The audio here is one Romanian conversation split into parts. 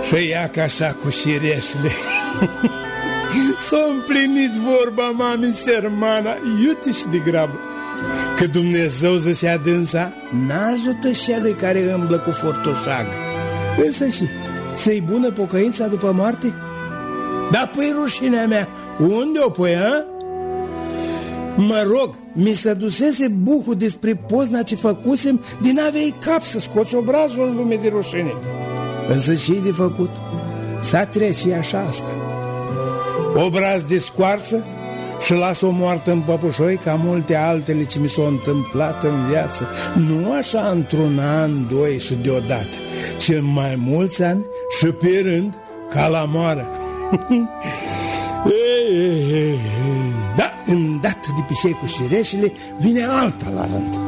Și ia ca așa cu șireșle. S-a împlinit vorba mamei Sermana, iute și de grabă, că Dumnezeu zicea dânsa, n-ajută celui care îmblă cu fortoșag. Însă și, ți-i bună pocăința după moarte? Dar păi rușinea mea, unde o pui, a? Mă rog, mi se dusese buhul despre pozna ce făcusem din avei cap să scoți obrazul în lume de rușine. Însă și-i de făcut, s-a trece și așa asta. Obraz de scoarsă și las o moartă în păpușoi ca multe altele ce mi s-au întâmplat în viață. Nu așa într-un an, doi și deodată, ci în mai mulți ani și pe rând ca la moară. Da, îndată de pișei cu șireșele vine alta la rând.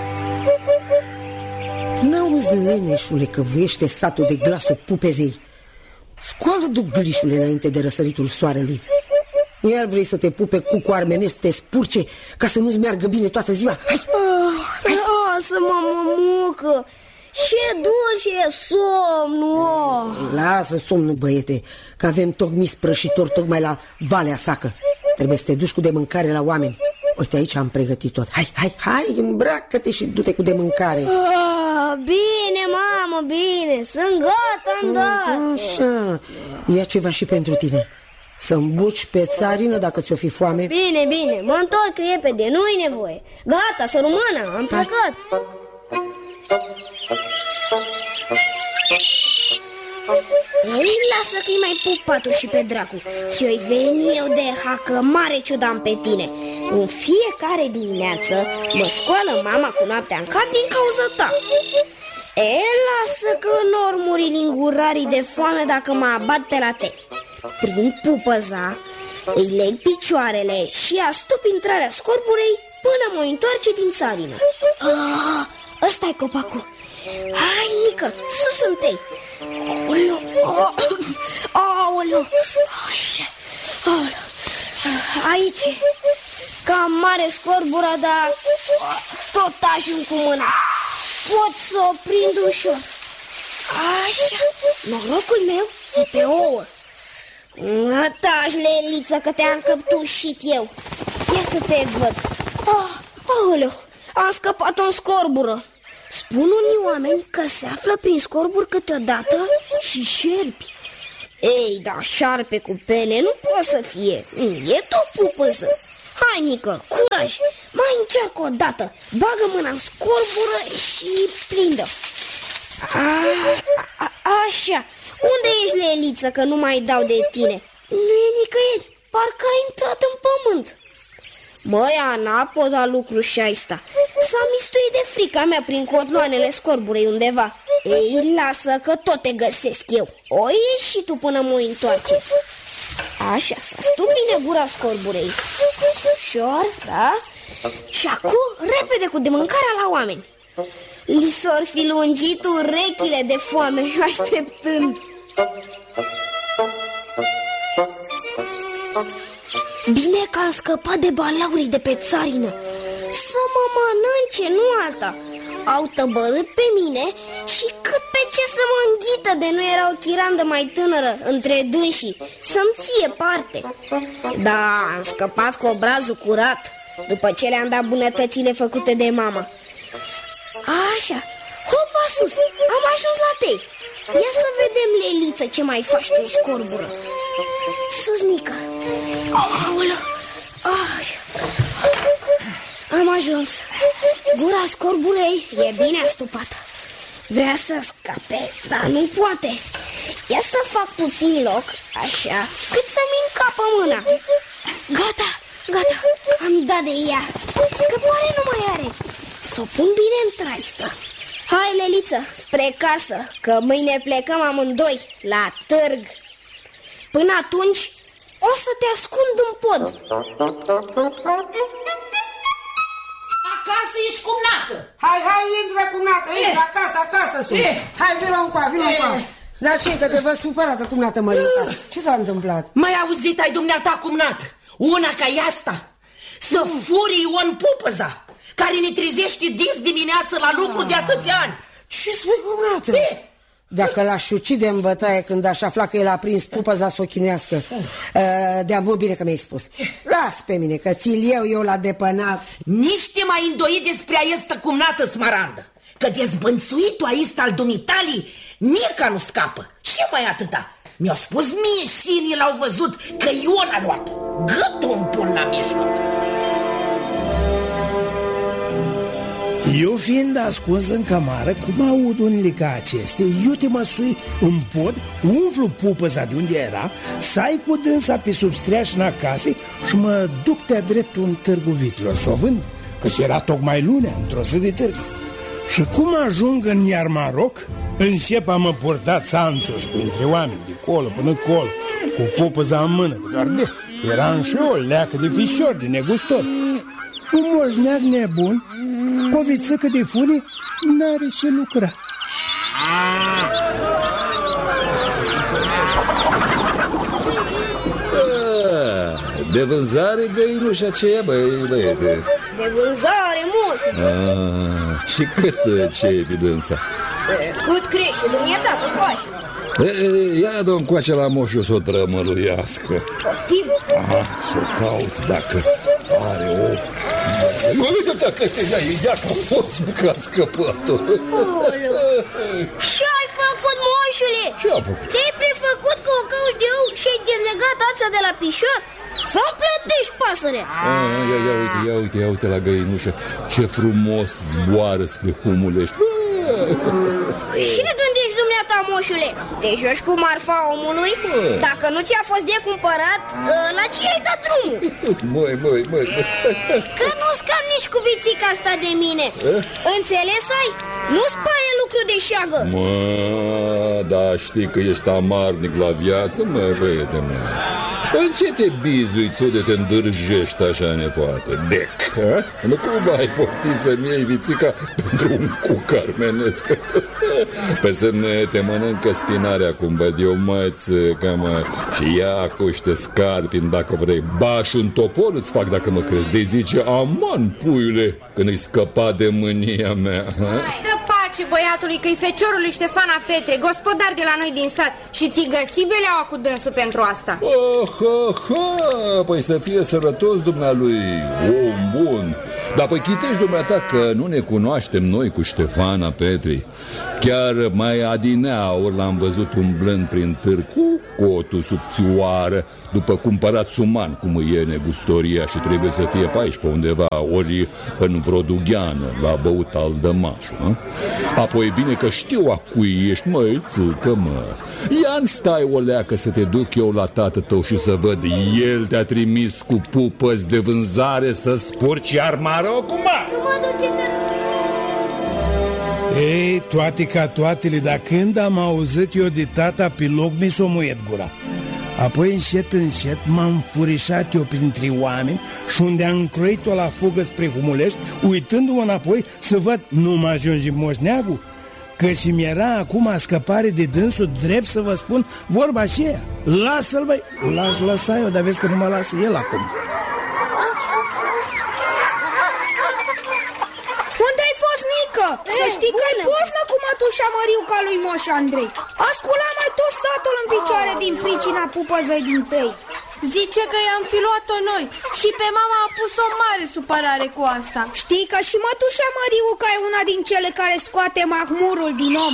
N-auzi, leneșule, că vâiește satul de glasul pupezei? Scoală duglișule înainte de răsăritul soarelui. Iar vrei să te pupe cu armenești, să te spurce ca să nu-ți meargă bine toată ziua? Hai! Lasă-mă, mămucă! Ce dulce e somnul! Lasă somnul, băiete, că avem tocmai sprășitor tocmai la Valea Sacă. Trebuie să te duci cu de mâncare la oameni. Uite, aici am pregătit tot. Hai, îmbracă-te și du-te cu de mâncare. Bine, mamă, bine, sunt gata îndată. Așa, ia ceva și pentru tine. Să îmbuci pe țarină dacă ți-o fi foame. Bine, mă întorc repede, nu-i nevoie. Gata, să rămână, am plecat. Ei, lasă că-i mai pup patul și pe dracu. Și-oi veni eu de hacă mare ciudam pe tine. În fiecare dimineață mă scoală mama cu noaptea în cap din cauza ta. Lasă că n-or muri lingurarii de foame dacă mă abat pe la teli. Prind pupăza, îi leg picioarele și astup intrarea scorburei până mă întoarce din țarină. Ăsta-i copacul. Hai, mică, sus întâi. Aoleu, așa, aici. Cam mare scorbura, dar tot ajung cu mâna. Pot să o prind ușor. Așa, norocul meu e pe ouă. Taci, Leliță, că te-am căptușit eu. Ia să te văd. Aoleu, am scăpat în scorbură. Spun unii oameni că se află prin scorburi câteodată și șerpi. Ei, da, șarpe cu pene nu poate să fie. E tot pupăză. Hai, Nică, curaj, mai încearcă o dată. Bagă mâna în scorbură și prindă. Așa. Unde ești, Leliță, că nu mai dau de tine? Nu e nicăieri, parcă a intrat în pământ. Măi, Ana, pot da lucru și aista. S-a mistuit de frica mea prin cotloanele scorburei undeva. Ei, lasă că tot te găsesc eu. O ieși și tu până mă întoarce. Așa, s-a stup bine gura scorburei. Ușor, da? Și acum, repede cu de mâncarea la oameni. Li s-or fi lungit urechile de foame, așteptând. Bine că am scăpat de balaurii de pe țarină. Să mă mănânce, nu alta. Au tăbărât pe mine și cât pe ce să mă înghită de nu era o chirandă mai tânără între dânsii să-mi ție parte. Da, am scăpat cu obrazul curat după ce le-am dat bunătățile făcute de mama. Așa, hopa sus, am ajuns la tei. Ia să vedem, Leliță, ce mai faci tu în scorbură. Sus, Nică. Aoleu. Așa. Am ajuns. Gura scorburei e bine astupată. Vrea să scape, dar nu poate. Ia să fac puțin loc, așa, cât să-mi încapă mâna. Gata, am dat de ea. Scăpare nu mai are. S-o pun bine în traistă. Hai, Leliță, spre casă, că mâine plecăm amândoi la târg. Până atunci o să te ascund în pod. Acasă ești cumnată. Hai, intră cumnată, intră acasă sunt. Hai, vină încoa. Dar ce, că te văd supărată, cumnată Mărica? Ce s-a întâmplat? Mai auzit ai dumneata, cumnată? Una ca e asta, să furii o pupăza care ne trezește dis dimineață la lucru de atâția ani. Ce spui, cumnată? Dacă l-aș ucide în bătaie când aș afla că el a prins pupăza să o chinuiască. De-a mult bine că mi-ai spus. Las pe mine, că ți-l eu la depănat. Nici te mai îndoi despre aesta cumnată, Smarandă, că dezbănțuitul aista al dumitalii nica nu scapă. Și mai atâta. Mi-au spus mie și l-au văzut că Ion a luat. Gâtul îmi pun la mijloc. Eu fiind ascuns în cămară, cum aud unele ca acestea, eu te măsui în pod, umflu pupăza de unde era, sai cu dânsa pe sub streașina casei și mă duc de-a dreptul în târgul vitilor să o vând, căci era tocmai lunea, într-o zi de târg. Și cum ajung în Iarmaroc, încep a mă purta țanțoși printre oameni, de colo până colo, cu pupăza în mână, că doar de eram și eu leacă de fișor, de negustor. Un moșneag nebun, cu o vițăcă de fune, n-are ce lucra. De vânzare găinușa aceea, băiete? De vânzare, moșu. Și cât ce e de dânsa? Cât crește, dumneata, că faci? Ia dă-mi coace la moșu să o trămăluiască. Poftim? Să o caut dacă are o... Uite-te, ia că a fost că a scăpat-o. Ce-ai făcut, moșule? Ce-a făcut? Te-ai prefăcut că o cauți de ou și ai dezlegat ața de la pișor? Să-mi plătești pasărea. Ia uite la găinușă. Ce frumos zboară spre Humulești. Ce gândești dumneata, moșule? Te joci cu marfa omului? Dacă nu ți-a fost de cumpărat, la ce ai dat drumul? Măi, stai. Că nu-ți cam nici cu vițica asta de mine. Înțeles ai? Nu-ți paie lucru de șeagă. Da, știi că ești amarnic la viață, băiete mea. În ce te bizui tu de te îndârjești așa, nepoate? Dec, ha? Nu cumva ai poftit să-mi iei vițica pentru un cuc armenesc? Pe semne te mănâncă spinarea, cum văd eu, mățică, mă. Și ia cuște scarpin dacă vrei. Baș un topor îți fac dacă mă crezi. De zice, aman, puiule, când îi scăpa de mânia mea. Dă pace băiatului că-i feciorul Ștefana Petre, gospodar de la noi din sat. Și ți găsi beleaua cu dânsul pentru asta. Păi să fie sărătos dumnealui, om bun. Dar păi chitești dumneata că nu ne cunoaștem noi cu Ștefana Petri. Chiar mai adineauri l-am văzut umblând prin târg cu cotul subțioară, după cumpărat suman, cum e negustoria, și trebuie să fie pe aici, pe undeva, ori în Vrodugheană, la băut al dămașul. Apoi bine că știu a cui ești, măițucă, mă. Ia-n stai o leacă să te duc eu la tată tău și să văd, el te-a trimis cu pupăzi de vânzare să spurci Iarmarocul, mă! Ei, toate ca toatele, dar când am auzit eu de tata pe loc, mi s-o muiet gura. Apoi încet m-am furișat eu printre oameni și unde am croit-o la fugă spre Humulești, uitându-mă înapoi să văd, nu mă ajunge moșneagul, că și mi-era acum scăpare de dânsul, drept să vă spun vorba aceea. Lasă-l, băi! L-aș lăsa eu, dar vezi că nu mă lasă el acum. Să știi că-i poznă cu mătușa Măriuca lui Moș Andrei. A sculat mai tot satul în picioare din pricina pupăzăi din tăi. Zice că i-am fi luat-o noi și pe mama a pus o mare supărare cu asta. Știi că și mătușa Măriuca e una din cele care scoate mahmurul din om.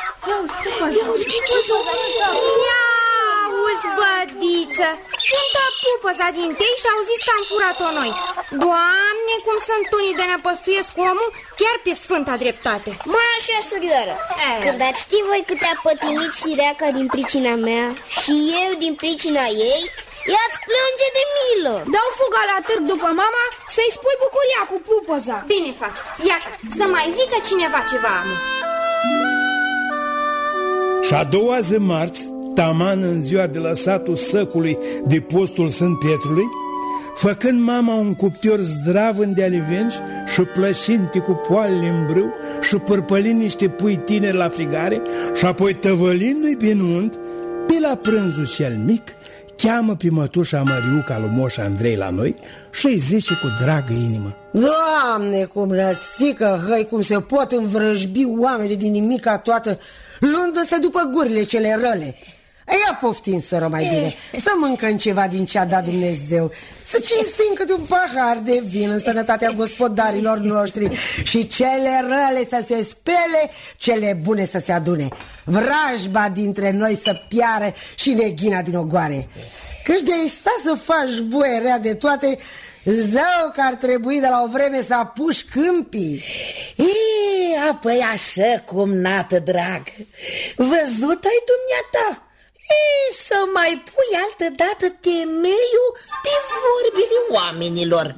Ia auzi, bădiță, cântă pupăza din tei și au zis că am furat-o noi. Doamne, cum sunt unii de nepăstuiesc omul, chiar pe sfânta dreptate. Mai așa, surioară, când ați ști voi cât a pătimit sireaca din pricina mea și eu din pricina ei, ea-ți plânge de milă. Dau fuga la târg după mama să-i spui bucuria cu pupăza. Bine faci, iată, să mai zică cineva ceva, amu. Și a doua zi marți, taman în ziua de lăsatul săcului de postul Sfânt Pietrului, făcând mama un cuptor zdravân de alivenci și plășinte cu poalele în brâu și pârpălind niște pui tineri la frigare și apoi tăvălindu-i pe nunt, pe la prânzul cel mic, cheamă pe mătușa Măriuca lui Moș Andrei la noi și îi zice cu dragă inimă: Doamne, cum rățică, hăi, cum se pot învrăjbi oamenii din nimica toată luându-se după gurile cele răle. Ia poftim, soră, mai bine, să mâncăm ceva din ce a dat Dumnezeu, să cinstim câte un pahar de vin în sănătatea gospodarilor noștri și cele răle să se spele, cele bune să se adune, vrajba dintre noi să piară și neghina din ogoare. Căci de-ai sta să faci voie rea de toate, zău că ar trebui de la o vreme să apuci câmpii. Apoi așa cum, nată drag, văzut ai dumneata? Să mai pui altă dată temeiul pe vorbile oamenilor.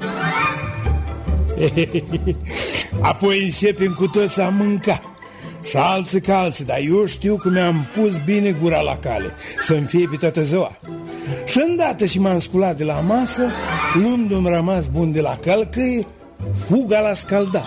Apoi începem cu toți a mânca, și alții ca alții, dar eu știu că mi-am pus bine gura la cale, să-mi fie pe toată ziua. Și îndată și m-am sculat de la masă, luându-mi rămas bun de la călcâie, fuga la scaldat.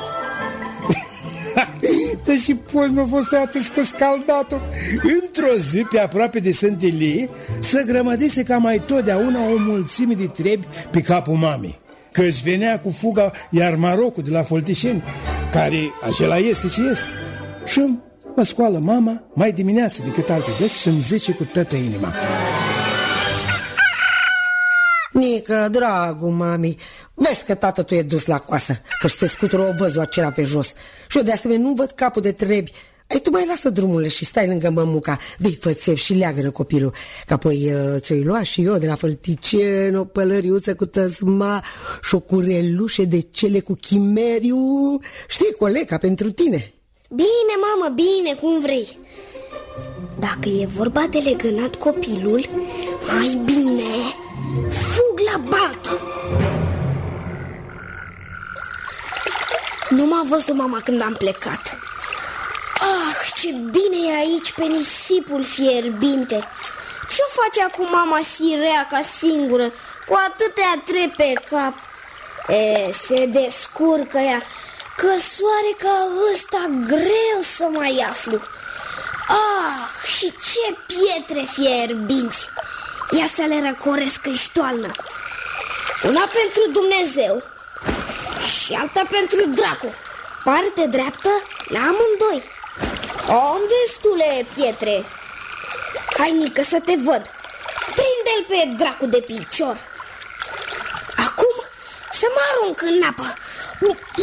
Deși poți nu a fost atât și cu scaldatul. Într-o zi, pe aproape de Sântelie, se grămădise ca mai totdeauna o mulțime de trebi pe capul mamei, că își venea cu fuga iar Marocul de la Foltișeni, care acela este ce este. Și mă scoală mama mai dimineață decât alte dăți și îmi zice cu toată inima: Nică, dragul mami, vezi că tată tu e dus la coasă, că-și se scutură o văzul acela pe jos. Și eu de asemenea nu văd capul de trebi. Ai tu mai lasă drumurile și stai lângă mămuca, dă-i fățev și leagă-nă copilul, că apoi ți-o-i lua și eu de la Fălticen o pălăriuță cu tăsma și o curelușe de cele cu chimeriu. Știi, coleca, pentru tine. Bine, mamă, bine, cum vrei. Dacă e vorba de legănat copilul, mai bine fug la baltă. Nu m-a văzut mama când am plecat. Ah, ce bine e aici pe nisipul fierbinte. Ce-o face acum mama sireaca singură, cu atâtea trepe pe cap? Se descurcă ea, că soare ca ăsta greu să mai aflu. Ah, și ce pietre fierbinți! Ia să le răcoresc în ștoalnă. Una pentru Dumnezeu și alta pentru dracu. Parte dreaptă la amândoi. Am destule pietre. Hai, Nică, să te văd. Prinde-l pe dracu de picior. Acum să mă arunc în apă.